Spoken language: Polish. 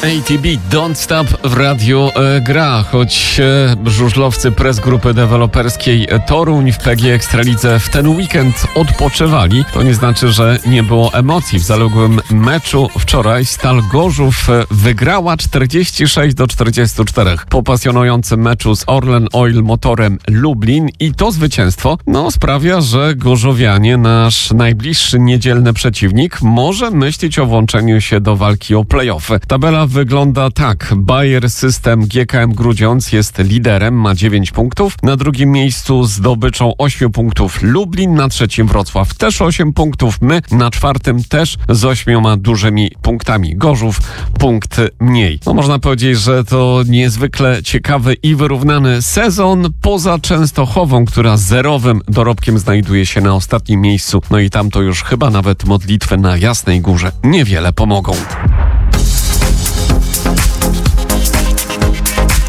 ATB Don't Stop w radiu gra, choć żużlowcy Press Grupy Deweloperskiej Toruń w PG Ekstralidze w ten weekend odpoczywali. To nie znaczy, że nie było emocji. W zaległym meczu wczoraj Stal Gorzów wygrała 46-44 po pasjonującym meczu z Orlen Oil Motorem Lublin i to zwycięstwo sprawia, że gorzowianie, nasz najbliższy niedzielny przeciwnik, może myśleć o włączeniu się do walki o play-offy. Tabela wygląda tak. Bayer System GKM Grudziądz jest liderem, ma 9 punktów. Na drugim miejscu zdobyczą 8 punktów Lublin, na trzecim Wrocław też 8 punktów. My na czwartym też z 8 dużymi punktami. Gorzów punkt mniej. Można powiedzieć, że to niezwykle ciekawy i wyrównany sezon poza Częstochową, która zerowym dorobkiem znajduje się na ostatnim miejscu. I tam to już chyba nawet modlitwy na Jasnej Górze niewiele pomogą.